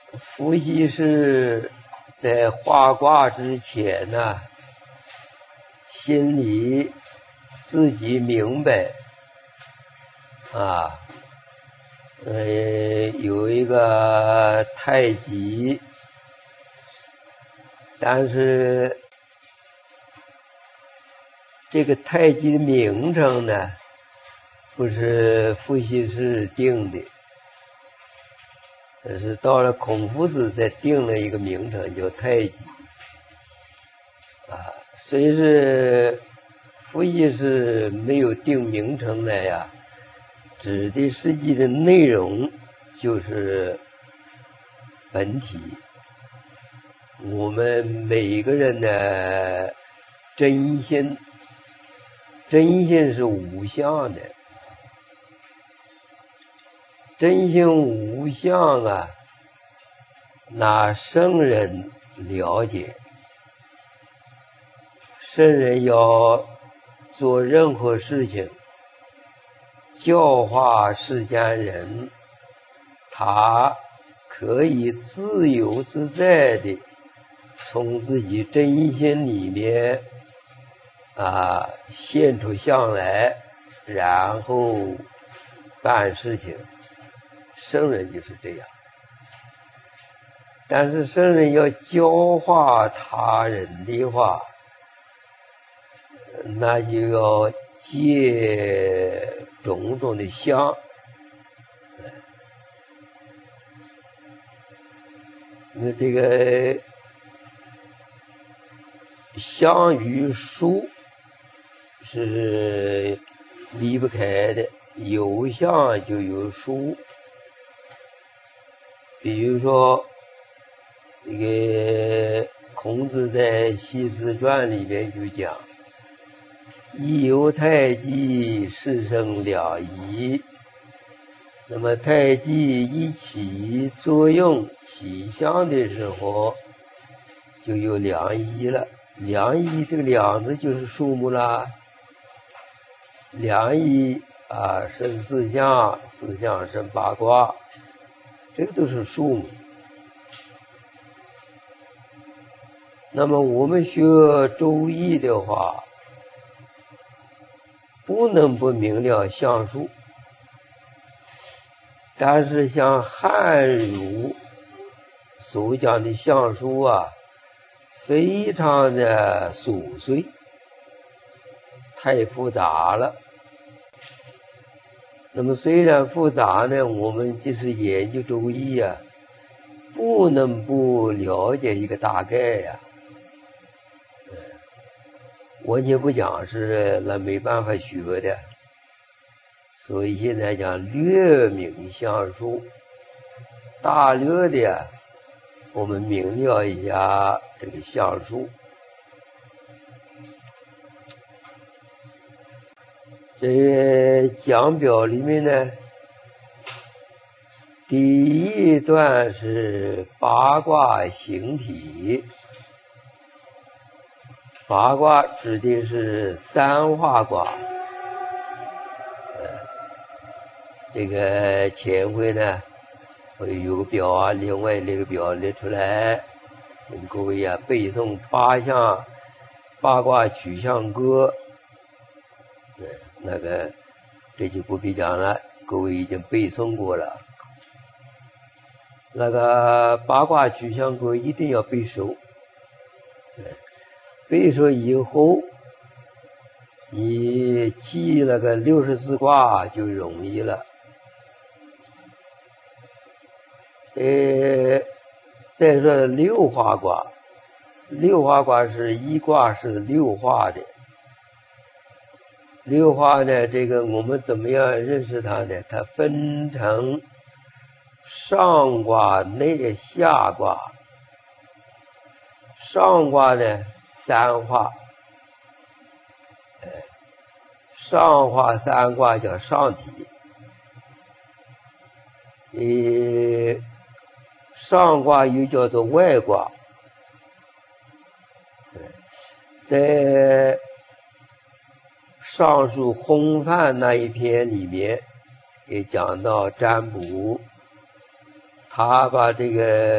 伏羲是在画卦之前呢，心里自己明白有一个太极，但是这个太极的名称呢，不是伏羲氏定的，是到了孔夫子才定了一个名称叫太极。虽是伏羲氏没有定名称来呀，指的实际的内容就是本体。我们每个人的真心是无相的，真心无相那圣人了解。圣人要做任何事情，教化世间人，他可以自由自在的从自己真心里面现出相来，然后办事情。圣人就是这样，但是圣人要教化他人的话，那就要借种种的相。那这个相与术是离不开的，有相就有术。比如说这个孔子在系辞传里面就讲，一有太极，事生两仪。那么太极一起作用起相的时候，就有两仪了。两仪这个两字就是数目啦。两仪生四象，四象生八卦，这个都是数目。那么我们学周易的话，不能不明了相数，但是像汉儒所讲的相数非常的琐碎，太复杂了。那么虽然复杂呢，我们即使研究周易不能不了解一个大概完全不讲是那没办法学的。所以现在讲略明相数，大略的我们明了一下这个相数。这个讲表里面呢，第一段是八卦形体。八卦指的是三化卦。这个前回呢，我有个表另外那个表列出来，请各位背诵八项八卦取象歌。那个这就不必讲了，各位已经背诵过了。那个八卦取象歌一定要背熟。背熟以后，你记那个64卦就容易了。再说六化卦，六化卦是一卦是六化的。六化呢，这个我们怎么样认识它呢？它分成上卦、内下卦。上卦呢三化，上化三卦叫上体。上卦又叫做外卦。在上述烘饭那一篇里面也讲到占卜，他把这个